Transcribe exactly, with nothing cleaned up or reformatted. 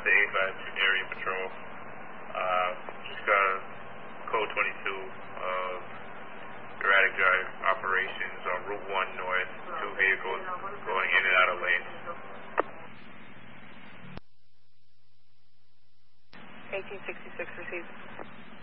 to eight five Area Patrol. Uh, just got a code twenty-two of erratic drive operations on Route one North. Two vehicles going in and out of lanes. eighteen sixty-six received.